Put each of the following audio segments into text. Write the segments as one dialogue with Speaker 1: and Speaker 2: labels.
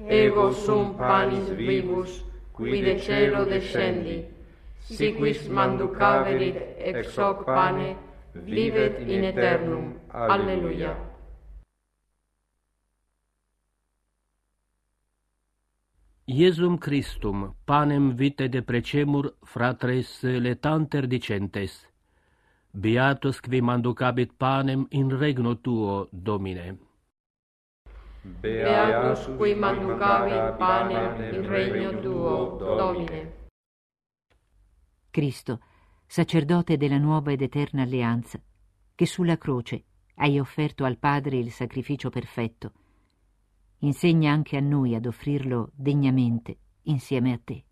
Speaker 1: ego sum panis vivus, qui de celo descendi, siquis manducaverit ex hoc pane, vivet in aeternum. Alleluia.
Speaker 2: Iesum Christum, panem vitae deprecemur, fratres letanter dicentes. Beatus qui manducabit panem in regno tuo, Domine.
Speaker 1: Beatus qui manducavit panem in regno tuo, Domine.
Speaker 3: Cristo, sacerdote della nuova ed eterna alleanza, che sulla croce hai offerto al Padre il sacrificio perfetto, insegna anche a noi ad offrirlo degnamente insieme a te.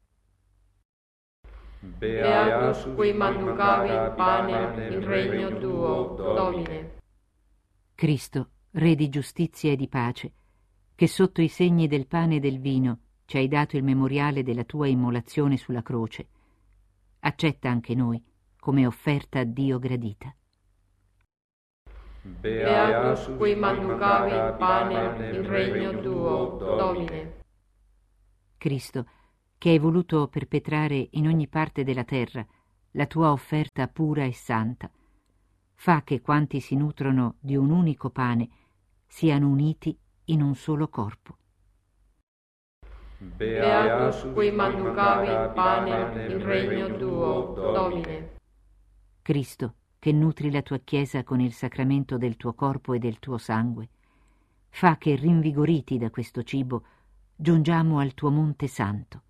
Speaker 1: Beatus qui manducavit panem in regno tuo, Domine.
Speaker 3: Cristo, Re di giustizia e di pace, che sotto i segni del pane e del vino ci hai dato il memoriale della tua immolazione sulla croce, accetta anche noi come offerta a Dio gradita.
Speaker 1: Beatus qui manducavit panem in regno tuo, Domine.
Speaker 3: Cristo, che hai voluto perpetrare in ogni parte della terra la tua offerta pura e santa, fa che quanti si nutrono di un unico pane siano uniti in un solo corpo.
Speaker 1: Beatus qui manducavit panem in regno tuo, Domine.
Speaker 3: Cristo, che nutri la tua Chiesa con il sacramento del tuo corpo e del tuo sangue, fa che, rinvigoriti da questo cibo, giungiamo al tuo monte santo.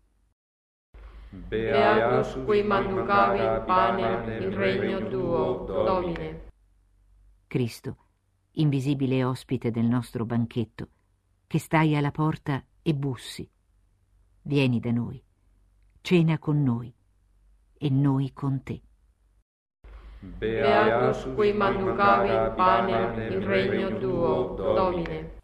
Speaker 1: Beatus qui manducavit panem in regno tuo, Domine.
Speaker 3: Cristo, invisibile ospite del nostro banchetto, che stai alla porta e bussi, vieni da noi, cena con noi e noi con te.
Speaker 1: Beatus qui manducavit panem in regno tuo, Domine.